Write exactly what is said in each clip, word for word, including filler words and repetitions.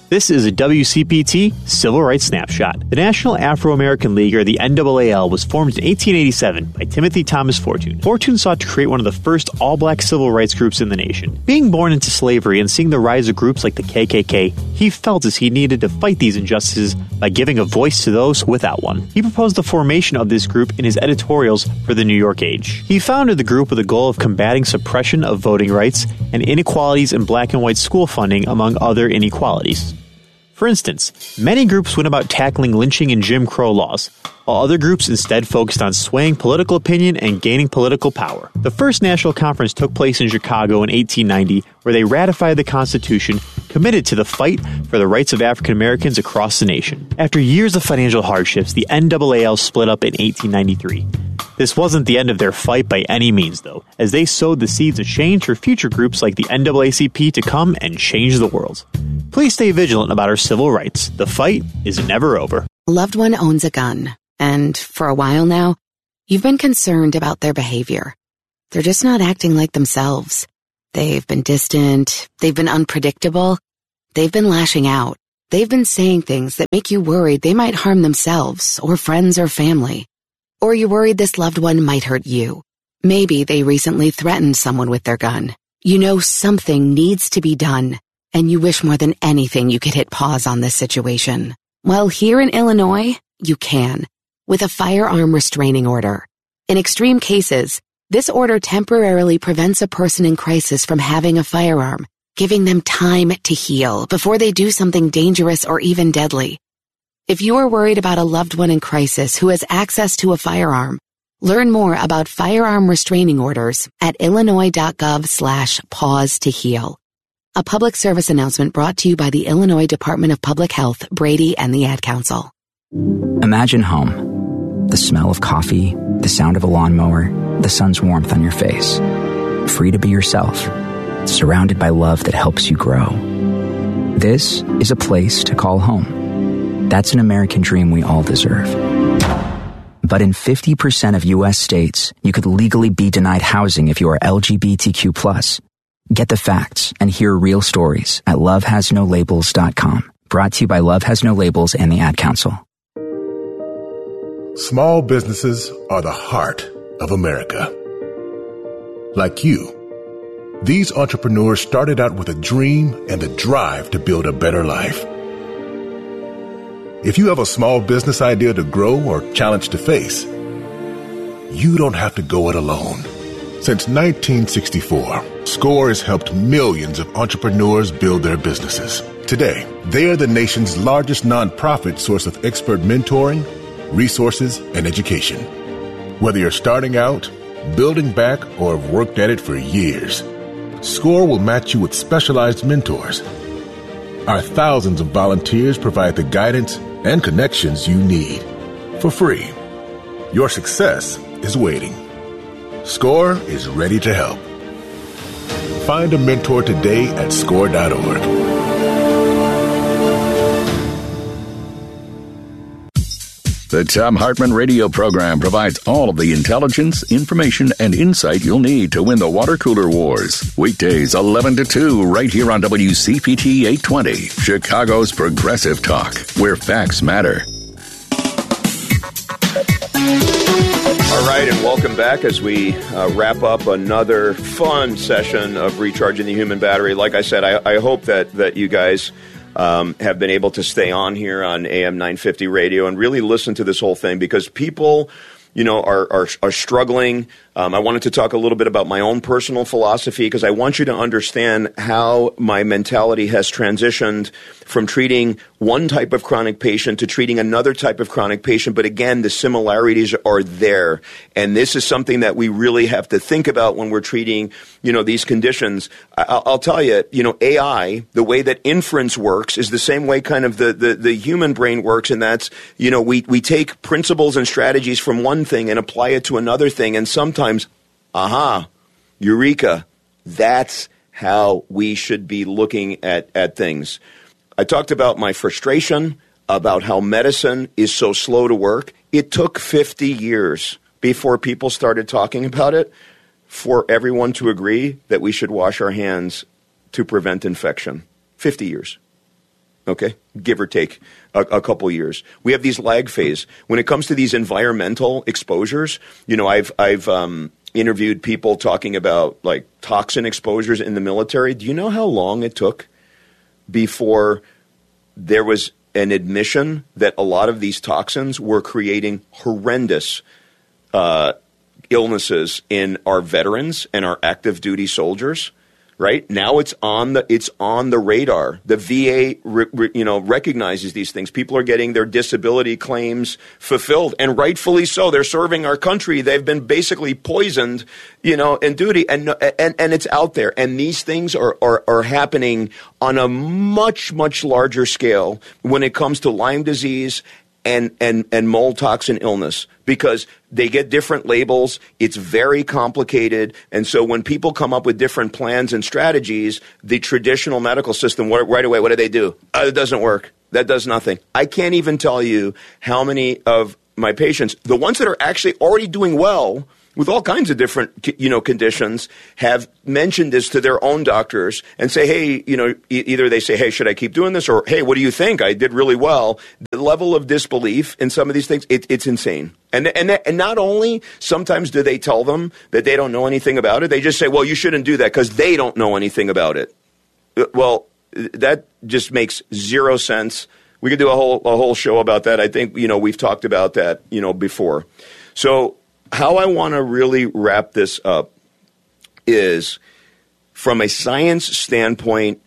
This is a W C P T Civil Rights Snapshot. The National Afro-American League, or the N double A L, was formed in eighteen eighty-seven by Timothy Thomas Fortune. Fortune sought to create one of the first all-black civil rights groups in the nation. Being born into slavery and seeing the rise of groups like the K K K, he felt as he needed to fight these injustices by giving a voice to those without one. He proposed the formation of this group in his editorials for the New York Age. He founded the group with the goal of combating suppression of voting rights and inequalities in black and white school funding, among other inequalities. For instance, many groups went about tackling lynching and Jim Crow laws, while other groups instead focused on swaying political opinion and gaining political power. The first national conference took place in Chicago in eighteen ninety, where they ratified the Constitution, committed to the fight for the rights of African Americans across the nation. After years of financial hardships, the N double A L split up in eighteen ninety-three. This wasn't the end of their fight by any means, though, as they sowed the seeds of change for future groups like the N double A C P to come and change the world. Please stay vigilant about our civil rights. The fight is never over. A loved one owns a gun, and for a while now, you've been concerned about their behavior. They're just not acting like themselves. They've been distant, they've been unpredictable, they've been lashing out. They've been saying things that make you worried they might harm themselves or friends or family. Or you're worried this loved one might hurt you. Maybe they recently threatened someone with their gun. You know something needs to be done, and you wish more than anything you could hit pause on this situation. Well, here in Illinois, you can, with a firearm restraining order. In extreme cases, this order temporarily prevents a person in crisis from having a firearm, giving them time to heal before they do something dangerous or even deadly. If you are worried about a loved one in crisis who has access to a firearm, learn more about firearm restraining orders at illinois.gov slash pause to heal. A public service announcement brought to you by the Illinois Department of Public Health, Brady, and the Ad Council. Imagine home. The smell of coffee, the sound of a lawnmower, the sun's warmth on your face. Free to be yourself, surrounded by love that helps you grow. This is a place to call home. That's an American dream we all deserve. But in fifty percent of U S states, you could legally be denied housing if you are L G B T Q plus. Get the facts and hear real stories at love has no labels dot com. Brought to you by Love Has No Labels and the Ad Council. Small businesses are the heart of America. Like you, these entrepreneurs started out with a dream and the drive to build a better life. If you have a small business idea to grow or challenge to face, you don't have to go it alone. Since nineteen sixty-four, SCORE has helped millions of entrepreneurs build their businesses. Today, they are the nation's largest nonprofit source of expert mentoring, resources, and education. Whether you're starting out, building back, or have worked at it for years, SCORE will match you with specialized mentors. Our thousands of volunteers provide the guidance and connections you need for free. Your success is waiting. SCORE is ready to help. Find a mentor today at score dot org. The Thom Hartmann radio program provides all of the intelligence, information, and insight you'll need to win the water cooler wars. Weekdays eleven to two, right here on W C P T eight twenty, Chicago's Progressive Talk, where facts matter. All right, and welcome back as we uh, wrap up another fun session of Recharging the Human Battery. Like I said, I, I hope that, that you guys um, have been able to stay on here on A M nine fifty radio and really listen to this whole thing, because people, you know, are, are, are struggling. Um, I wanted to talk a little bit about my own personal philosophy, because I want you to understand how my mentality has transitioned from treating one type of chronic patient to treating another type of chronic patient. But again, the similarities are there. And this is something that we really have to think about when we're treating, you know, these conditions. I, I'll tell you, you know, A I, the way that inference works is the same way kind of the, the, the human brain works. And that's, you know, we, we take principles and strategies from one thing and apply it to another thing. And sometimes, aha, eureka, that's how we should be looking at, at things. I talked about my frustration, about how medicine is so slow to work. It took fifty years before people started talking about it for everyone to agree that we should wash our hands to prevent infection. fifty years. okay, give or take a, a couple years. We have these lag phase. When it comes to these environmental exposures, you know, I've I've um, interviewed people talking about like toxin exposures in the military. Do you know how long it took before there was an admission that a lot of these toxins were creating horrendous uh, illnesses in our veterans and our active duty soldiers? Right now, it's on the it's on the radar. The V A, re, re, you know, recognizes these things. People are getting their disability claims fulfilled, and rightfully so. They're serving our country. They've been basically poisoned, you know, in duty, and and and it's out there. And these things are are, are happening on a much much larger scale when it comes to Lyme disease and and and mold toxin illness, because they get different labels. It's very complicated. And so when people come up with different plans and strategies, the traditional medical system right away, what do they do? Uh, it doesn't work. That does nothing. I can't even tell you how many of my patients, the ones that are actually already doing well with all kinds of different, you know, conditions, have mentioned this to their own doctors and say, hey, you know, e- either they say, hey, should I keep doing this? Or, hey, what do you think? I did really well. The level of disbelief in some of these things, it, it's insane. And, and, and not only sometimes do they tell them that they don't know anything about it, they just say, well, you shouldn't do that because they don't know anything about it. Well, that just makes zero sense. We could do a whole, a whole show about that. I think, you know, we've talked about that, you know, before. So, how I want to really wrap this up is, from a science standpoint,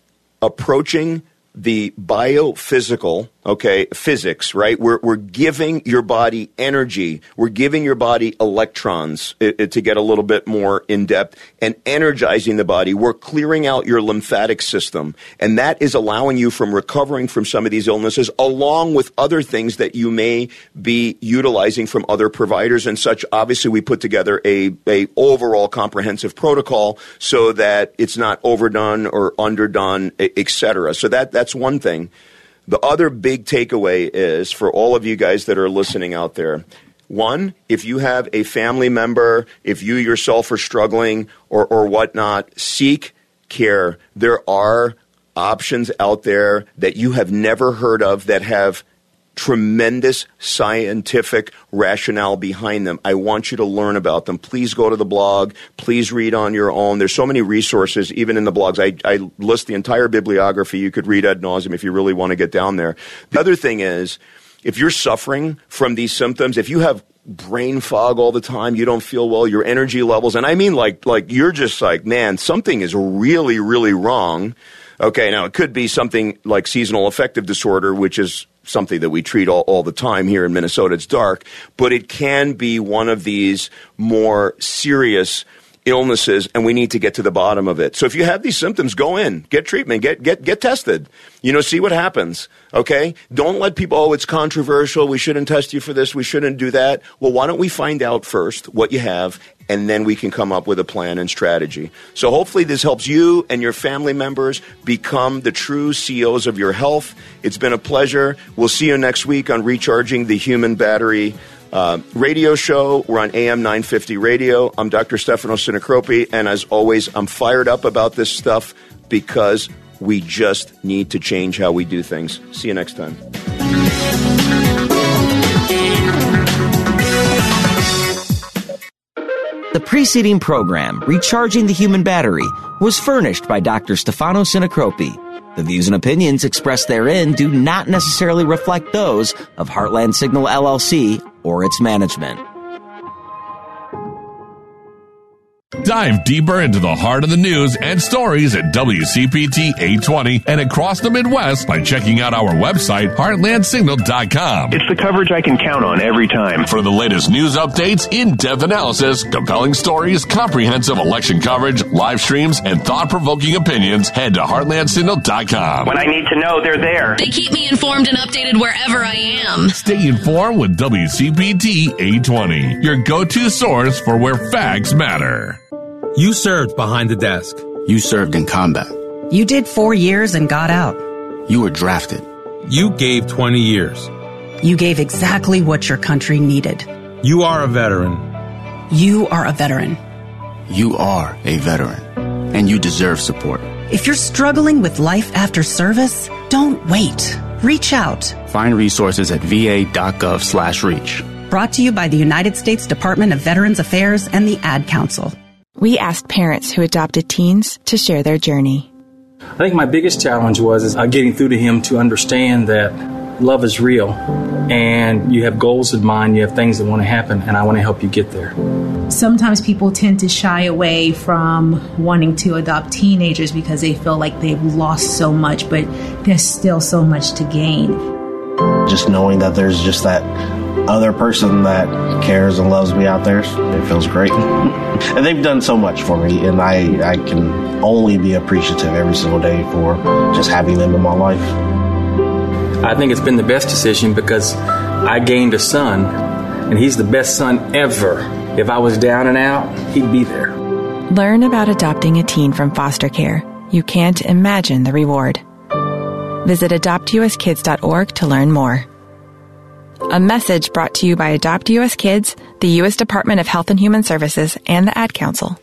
approaching the biophysical, okay, physics, right? We're we're giving your body energy. We're giving your body electrons, it, it, to get a little bit more in depth, and energizing the body. We're clearing out your lymphatic system, and that is allowing you from recovering from some of these illnesses, along with other things that you may be utilizing from other providers and such. Obviously, we put together a, a overall comprehensive protocol so that it's not overdone or underdone, et cetera. So that that's one thing. The other big takeaway is, for all of you guys that are listening out there, one, if you have a family member, if you yourself are struggling or, or whatnot, seek care. There are options out there that you have never heard of that have tremendous scientific rationale behind them. I want you to learn about them. Please go to the blog. Please read on your own. There's so many resources, even in the blogs. I, I list the entire bibliography. You could read ad nauseum if you really want to get down there. The other thing is, if you're suffering from these symptoms, if you have brain fog all the time, you don't feel well, your energy levels, and I mean like like you're just like, man, something is really, really wrong. Okay, now it could be something like seasonal affective disorder, which is something that we treat all, all the time here in Minnesota. It's dark, but it can be one of these more serious illnesses, and we need to get to the bottom of it. So if you have these symptoms, go in, get treatment, get get get tested. You know, see what happens. Okay? Don't let people, oh, it's controversial, we shouldn't test you for this, we shouldn't do that. Well, why don't we find out first what you have, and then we can come up with a plan and strategy. So hopefully this helps you and your family members become the true C E Os of your health. It's been a pleasure. We'll see you next week on Recharging the Human Battery Uh, radio show. We're on A M nine fifty radio. I'm Doctor Stefano Sinacropi, and as always, I'm fired up about this stuff because we just need to change how we do things. See you next time. The preceding program, Recharging the Human Battery, was furnished by Doctor Stefano Sinacropi. The views and opinions expressed therein do not necessarily reflect those of Heartland Signal L L C or its management. Dive deeper into the heart of the news and stories at W C P T eight twenty and across the Midwest by checking out our website, heartland signal dot com. It's the coverage I can count on every time. For the latest news updates, in-depth analysis, compelling stories, comprehensive election coverage, live streams, and thought-provoking opinions, head to heartland signal dot com. When I need to know, they're there. They keep me informed and updated wherever I am. Stay informed with W C P T eight twenty, your go-to source for where facts matter. You served behind the desk. You served in combat. You did four years and got out. You were drafted. You gave twenty years. You gave exactly what your country needed. You are a veteran. You are a veteran. You are a veteran, and you deserve support. If you're struggling with life after service, Don't wait. Reach out. Find resources at va.gov slash reach. Brought to you by the United States Department of Veterans Affairs and the Ad Council. We asked parents who adopted teens to share their journey. I think my biggest challenge was is, uh, getting through to him to understand that love is real and you have goals in mind, you have things that want to happen, and I want to help you get there. Sometimes people tend to shy away from wanting to adopt teenagers because they feel like they've lost so much, but there's still so much to gain. Just knowing that there's just that other person that cares and loves me out there, it feels great. And they've done so much for me, and I, I can only be appreciative every single day for just having them in my life. I think it's been the best decision because I gained a son, and he's the best son ever. If I was down and out, he'd be there. Learn about adopting a teen from foster care. You can't imagine the reward. Visit adopt u s kids dot org to learn more. A message brought to you by Adopt U S Kids, the U S Department of Health and Human Services, and the Ad Council.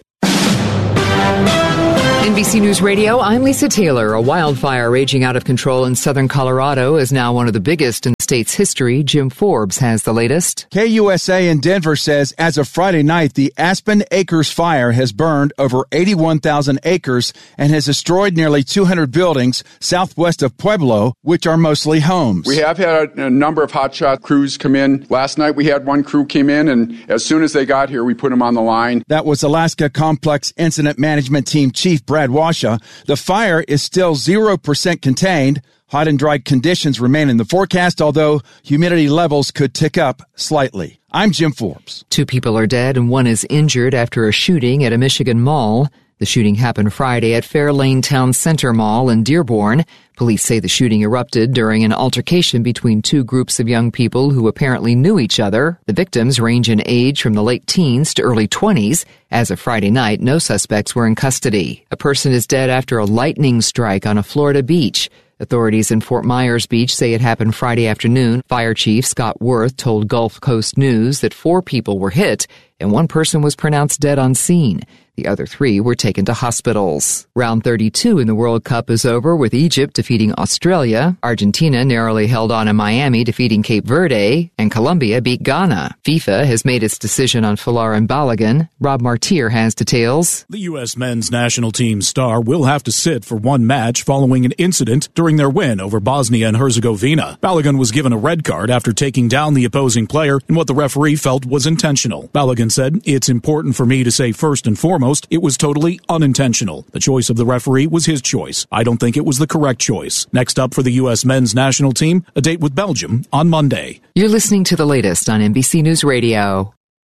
N B C News Radio, I'm Lisa Taylor. A wildfire raging out of control in southern Colorado is now one of the biggest in the state's history. Jim Forbes has the latest. K U S A in Denver says as of Friday night, the Aspen Acres fire has burned over eighty-one thousand acres and has destroyed nearly two hundred buildings southwest of Pueblo, which are mostly homes. We have had a, a number of hotshot crews come in. Last night we had one crew came in, and as soon as they got here, we put them on the line. That was Alaska Complex Incident Management Team Chief Brad Washa. The fire is still zero percent contained. Hot and dry conditions remain in the forecast, although humidity levels could tick up slightly. I'm Jim Forbes. Two people are dead and one is injured after a shooting at a Michigan mall. The shooting happened Friday at Fairlane Town Center Mall in Dearborn. Police say the shooting erupted during an altercation between two groups of young people who apparently knew each other. The victims range in age from the late teens to early twenties. As of Friday night, no suspects were in custody. A person is dead after a lightning strike on a Florida beach. Authorities in Fort Myers Beach say it happened Friday afternoon. Fire Chief Scott Worth told Gulf Coast News that four people were hit and one person was pronounced dead on scene. The other three were taken to hospitals. Round thirty-two in the World Cup is over with Egypt defeating Australia. Argentina narrowly held on in Miami, defeating Cape Verde, and Colombia beat Ghana. FIFA has made its decision on Folarin Balogun. Rob Martier has details. The U S men's national team star will have to sit for one match following an incident during their win over Bosnia and Herzegovina. Balogun was given a red card after taking down the opposing player in what the referee felt was intentional. Balogun said, "It's important for me to say first and foremost, it was totally unintentional. The choice of the referee was his choice. I don't think it was the correct choice." Next up for the U S men's national team, a date with Belgium on Monday. You're listening to the latest on N B C News Radio.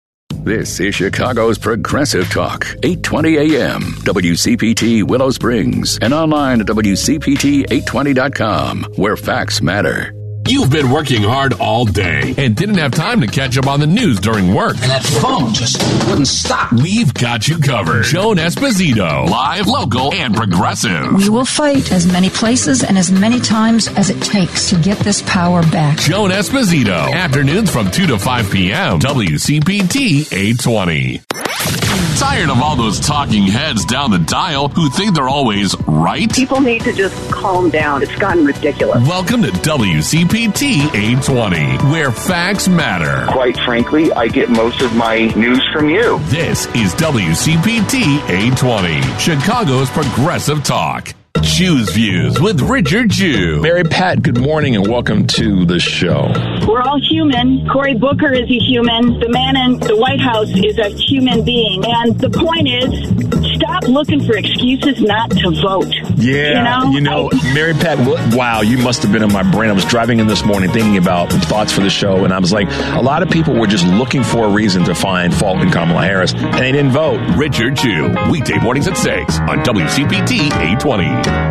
This is Chicago's Progressive Talk, eight twenty A M, W C P T Willow Springs, and online at W C P T eight twenty dot com, where facts matter. You've been working hard all day and didn't have time to catch up on the news during work. And that phone just wouldn't stop. We've got you covered. Joan Esposito, live, local, and progressive. We will fight as many places and as many times as it takes to get this power back. Joan Esposito, afternoons from two to five p.m. W C P T eight twenty. Tired of all those talking heads down the dial who think they're always right? People need to just calm down. It's gotten ridiculous. Welcome to W C P T eight twenty, where facts matter. Quite frankly, I get most of my news from you. This is W C P T eight twenty, Chicago's Progressive Talk. Choose Views with Richard Jew. Mary Pat, good morning and welcome to the show. We're all human. Cory Booker is a human. The man in the White House is a human being. And the point is, stop looking for excuses not to vote. Yeah, you know, you know I, Mary Pat, wow, you must have been in my brain. I was driving in this morning thinking about thoughts for the show, and I was like, a lot of people were just looking for a reason to find fault in Kamala Harris, and they didn't vote. Richard Jew, weekday mornings at six on W C P T eight twenty.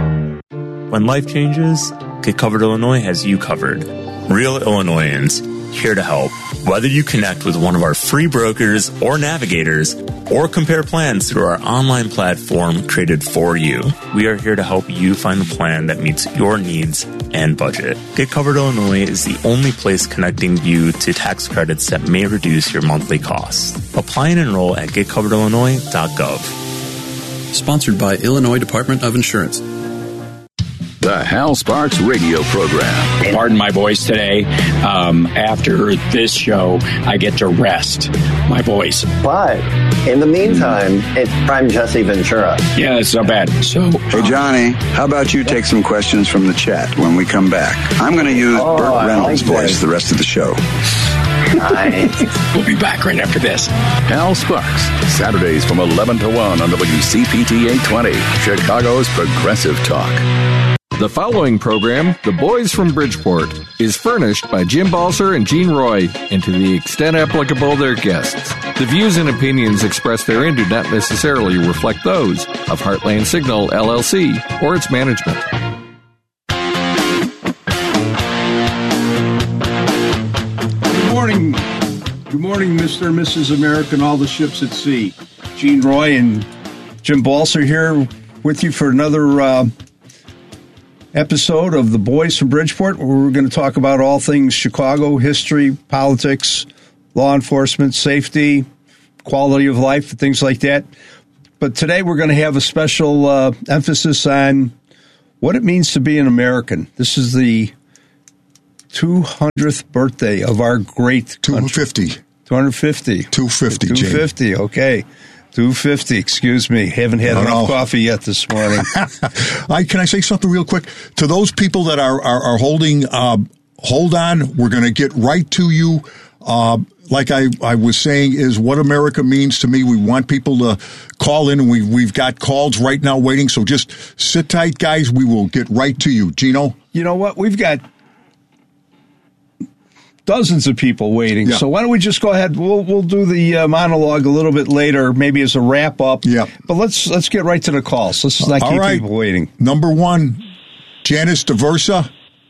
When life changes, Get Covered Illinois has you covered. Real Illinoisans, here to help. Whether you connect with one of our free brokers or navigators, or compare plans through our online platform created for you, we are here to help you find the plan that meets your needs and budget. Get Covered Illinois is the only place connecting you to tax credits that may reduce your monthly costs. Apply and enroll at get covered illinois dot gov. Sponsored by Illinois Department of Insurance. The The Hal Sparks Radio Program. Pardon my voice today. Um, after this show, I get to rest my voice. But in the meantime, it's Prime Jesse Ventura. Yeah, it's not bad. So, hey, Johnny, how about you take some questions from the chat when we come back? I'm going to use oh, Burt Reynolds' like voice the rest of the show. Nice. We'll be back right after this. Hal Sparks, Saturdays from eleven to one on W C P T eight twenty, Chicago's Progressive Talk. The following program, The Boys from Bridgeport, is furnished by Jim Balser and Gene Roy, and to the extent applicable, their guests. The views and opinions expressed therein do not necessarily reflect those of Heartland Signal, L L C, or its management. Good morning. Good morning, Mister and Missus America and all the ships at sea. Gene Roy and Jim Balser here with you for another uh, episode of The Boys from Bridgeport, where we're going to talk about all things Chicago, history, politics, law enforcement, safety, quality of life, things like that. But today we're going to have a special uh, emphasis on what it means to be an American. This is the two hundredth birthday of our great two hundred fifty. two hundred fifty. two hundred fifty, two hundred fifty, Jane. Okay. two hundred fifty, excuse me. Haven't had no, enough no. coffee yet this morning. I, can I say something real quick? To those people that are, are, are holding, uh, hold on, we're going to get right to you. Uh, like I, I was saying, is what America means to me. We want people to call in, and we, we've got calls right now waiting. So just sit tight, guys. We will get right to you. Gino? You know what? We've got dozens of people waiting. Yeah. So why don't we just go ahead? We'll we'll do the uh, monologue a little bit later, maybe as a wrap up. Yeah. But let's let's get right to the calls. Let's not keep right. people waiting. Number one, Janice DeVersa.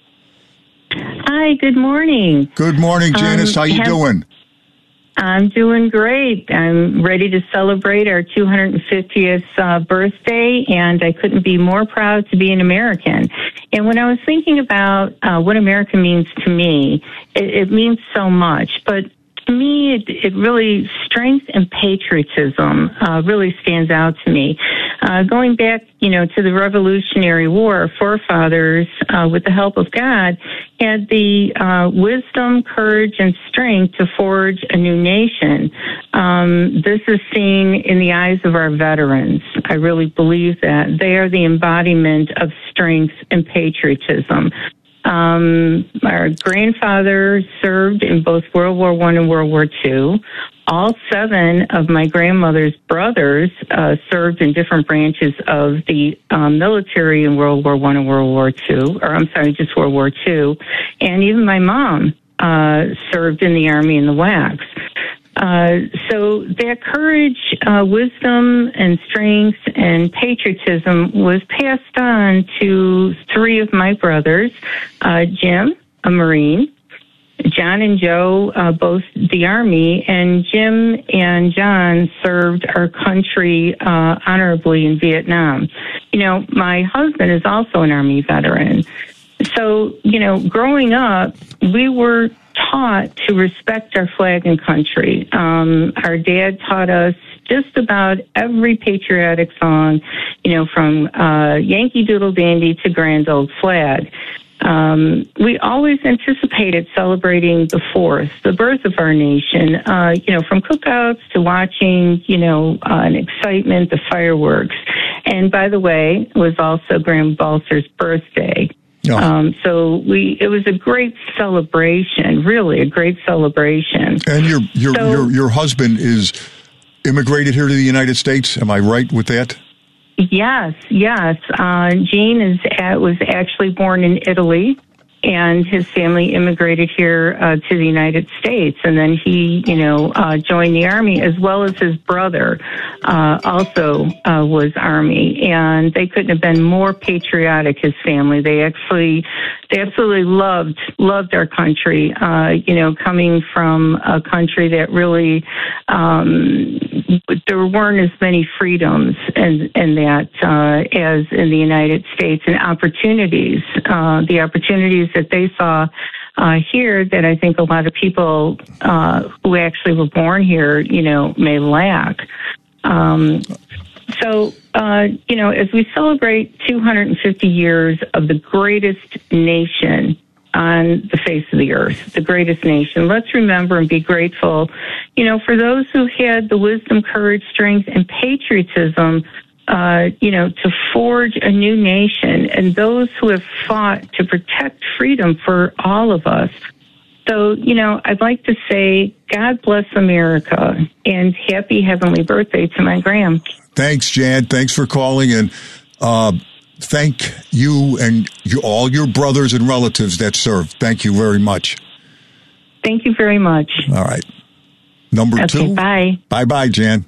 Hi. Good morning. Good morning, Janice. Um, How you have, doing? I'm doing great. I'm ready to celebrate our two hundred fiftieth uh, birthday, and I couldn't be more proud to be an American. And when I was thinking about uh, what America means to me, it, it means so much. But to me, it, it really, strength and patriotism uh, really stands out to me. Uh, going back, you know, to the Revolutionary War, our forefathers, uh, with the help of God, had the uh, wisdom, courage, and strength to forge a new nation. Um, this is seen in the eyes of our veterans. I really believe that. They are the embodiment of strength and patriotism. Um, our grandfather served in both World War One and World War Two. All seven of my grandmother's brothers uh, served in different branches of the um, military in World War One and World War Two, or I'm sorry, just World War Two. And even my mom uh, served in the Army in the W A Cs. Uh, so that courage, uh, wisdom, and strength and patriotism was passed on to three of my brothers, uh, Jim, a Marine, John and Joe, uh, both the Army, and Jim and John served our country uh, honorably in Vietnam. You know, my husband is also an Army veteran. So, you know, growing up, we were taught to respect our flag and country. Um, our dad taught us just about every patriotic song, you know, from uh, Yankee Doodle Dandy to Grand Old Flag. Um, we always anticipated celebrating the fourth, the birth of our nation, uh, you know, from cookouts to watching, you know, uh, an excitement, the fireworks. And by the way, it was also Graham Balser's birthday. Oh. Um, so we, it was a great celebration, really a great celebration. And your your so, your, your husband is immigrated here to the United States. Am I right with that? Yes, yes. Uh, Gene is at, was actually born in Italy, and his family immigrated here uh, to the United States. And then he, you know, uh, joined the Army, as well as his brother uh, also uh, was Army. And they couldn't have been more patriotic, his family. They actually, they absolutely loved, loved our country, uh, you know, coming from a country that really, um, there weren't as many freedoms in, in that uh, as in the United States, and opportunities, uh, the opportunities that they saw uh, here that I think a lot of people uh, who actually were born here, you know, may lack. Um, So, uh, you know, as we celebrate two hundred fifty years of the greatest nation on the face of the earth, the greatest nation, let's remember and be grateful, you know, for those who had the wisdom, courage, strength, and patriotism, uh, you know, to forge a new nation, and those who have fought to protect freedom for all of us. So, you know, I'd like to say, God bless America, and happy heavenly birthday to my Graham. Thanks, Jan. Thanks for calling, and uh, thank you and you, all your brothers and relatives that served. Thank you very much. Thank you very much. All right. Number okay, two. Bye. Bye-bye, Jan.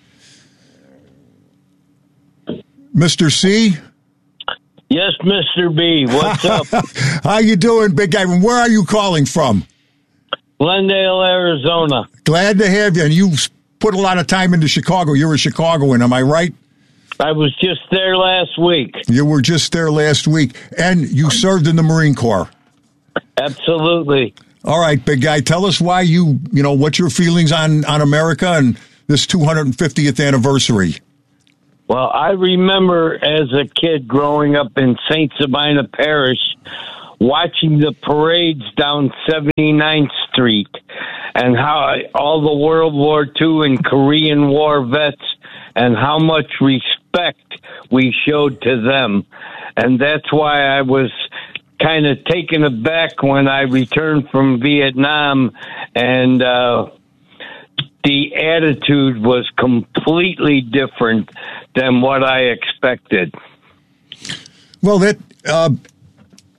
Mister C? Yes, Mister B. What's up? How you doing, big guy? Where are you calling from? Glendale, Arizona. Glad to have you. And you put a lot of time into Chicago. You're a Chicagoan, am I right? I was just there last week. You were just there last week. And you served in the Marine Corps. Absolutely. All right, big guy. Tell us why you, you know, what's your feelings on, on America and this two hundred fiftieth anniversary? Well, I remember as a kid growing up in Saint Sabina Parish, watching the parades down seventy-ninth Street and how all the World War Two and Korean War vets and how much respect we showed to them. And that's why I was kind of taken aback when I returned from Vietnam and uh, the attitude was completely different than what I expected. Well, that uh,